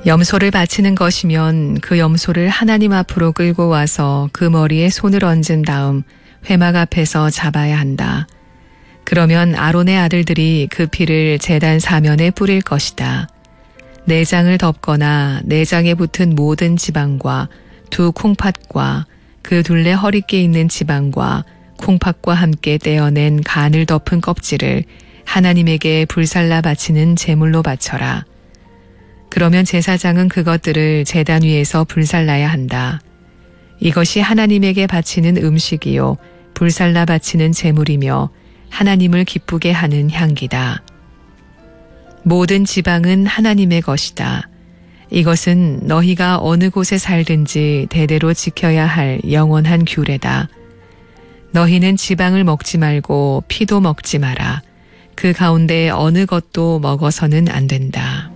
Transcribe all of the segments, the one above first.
염소를 바치는 것이면 그 염소를 하나님 앞으로 끌고 와서 그 머리에 손을 얹은 다음 회막 앞에서 잡아야 한다. 그러면 아론의 아들들이 그 피를 제단 사면에 뿌릴 것이다. 내장을 덮거나 내장에 붙은 모든 지방과 두 콩팥과 그 둘레 허리께 있는 지방과 콩팥과 함께 떼어낸 간을 덮은 껍질을 하나님에게 불살라 바치는 제물로 바쳐라. 그러면 제사장은 그것들을 제단 위에서 불살라야 한다. 이것이 하나님에게 바치는 음식이요 불살라 바치는 제물이며 하나님을 기쁘게 하는 향기다. 모든 지방은 하나님의 것이다. 이것은 너희가 어느 곳에 살든지 대대로 지켜야 할 영원한 규례다. 너희는 지방을 먹지 말고 피도 먹지 마라. 그 가운데 어느 것도 먹어서는 안 된다.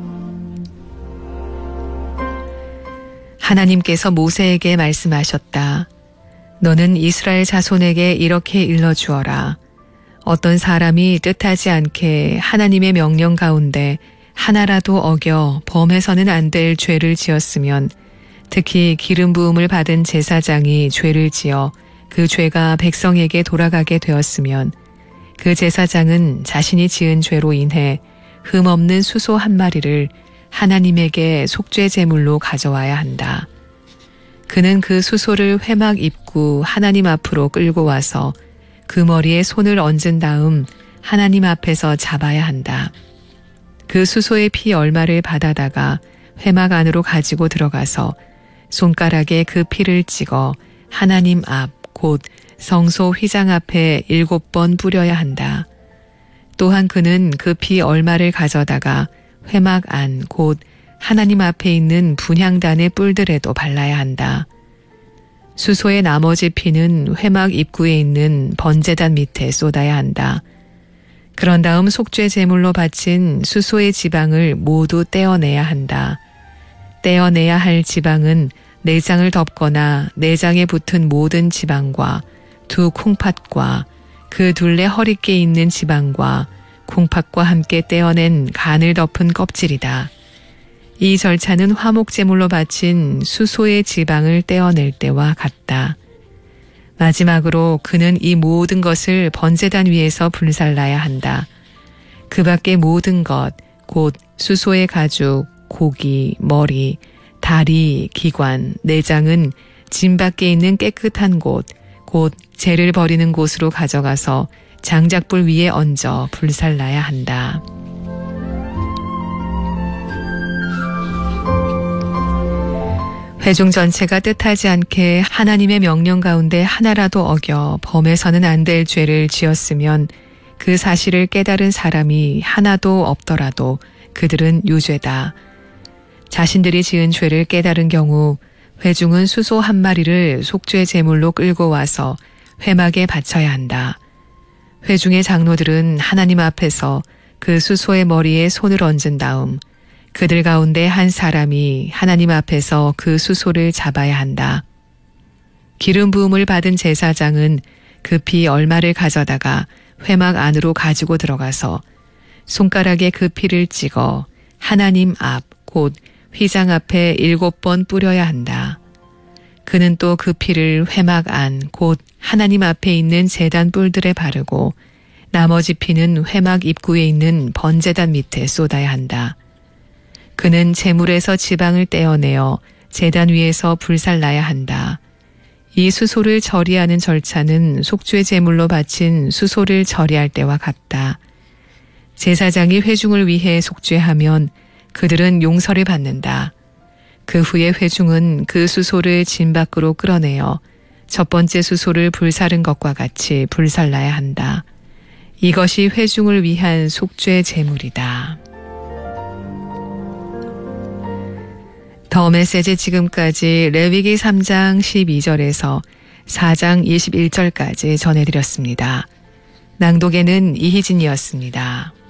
하나님께서 모세에게 말씀하셨다. 너는 이스라엘 자손에게 이렇게 일러주어라. 어떤 사람이 뜻하지 않게 하나님의 명령 가운데 하나라도 어겨 범해서는 안 될 죄를 지었으면, 특히 기름 부음을 받은 제사장이 죄를 지어 그 죄가 백성에게 돌아가게 되었으면 그 제사장은 자신이 지은 죄로 인해 흠없는 수소 한 마리를 하나님에게 속죄 제물로 가져와야 한다. 그는 그 수소를 회막 입구 하나님 앞으로 끌고 와서 그 머리에 손을 얹은 다음 하나님 앞에서 잡아야 한다. 그 수소의 피 얼마를 받아다가 회막 안으로 가지고 들어가서 손가락에 그 피를 찍어 하나님 앞 곧 성소 휘장 앞에 7번 뿌려야 한다. 또한 그는 그 피 얼마를 가져다가 회막 안 곧 하나님 앞에 있는 분향단의 뿔들에도 발라야 한다. 수소의 나머지 피는 회막 입구에 있는 번제단 밑에 쏟아야 한다. 그런 다음 속죄 제물로 바친 수소의 지방을 모두 떼어내야 한다. 떼어내야 할 지방은 내장을 덮거나 내장에 붙은 모든 지방과 두 콩팥과 그 둘레 허리께 있는 지방과 콩팥과 함께 떼어낸 간을 덮은 껍질이다. 이 절차는 화목제물로 바친 수소의 지방을 떼어낼 때와 같다. 마지막으로 그는 이 모든 것을 번제단 위에서 불살라야 한다. 그 밖의 모든 것, 곧 수소의 가죽, 고기, 머리, 다리, 기관, 내장은 진 밖에 있는 깨끗한 곳, 곧 재를 버리는 곳으로 가져가서 장작불 위에 얹어 불살라야 한다. 회중 전체가 뜻하지 않게 하나님의 명령 가운데 하나라도 어겨 범해서는 안 될 죄를 지었으면 그 사실을 깨달은 사람이 하나도 없더라도 그들은 유죄다. 자신들이 지은 죄를 깨달은 경우 회중은 수소 한 마리를 속죄 제물로 끌고 와서 회막에 바쳐야 한다. 회중의 장로들은 하나님 앞에서 그 수소의 머리에 손을 얹은 다음 그들 가운데 한 사람이 하나님 앞에서 그 수소를 잡아야 한다. 기름 부음을 받은 제사장은 그 피 얼마를 가져다가 회막 안으로 가지고 들어가서 손가락에 그 피를 찍어 하나님 앞 곧 휘장 앞에 7번 뿌려야 한다. 그는 또 그 피를 회막 안 곧 하나님 앞에 있는 제단 뿔들에 바르고 나머지 피는 회막 입구에 있는 번제단 밑에 쏟아야 한다. 그는 제물에서 지방을 떼어내어 제단 위에서 불살라야 한다. 이 수소를 처리하는 절차는 속죄 제물로 바친 수소를 처리할 때와 같다. 제사장이 회중을 위해 속죄하면 그들은 용서를 받는다. 그 후에 회중은 그 수소를 진 밖으로 끌어내어 첫 번째 수소를 불사른 것과 같이 불살라야 한다. 이것이 회중을 위한 속죄 제물이다. 더 메시지 지금까지 레위기 3장 12절에서 4장 21절까지 전해드렸습니다. 낭독에는 이희진이었습니다.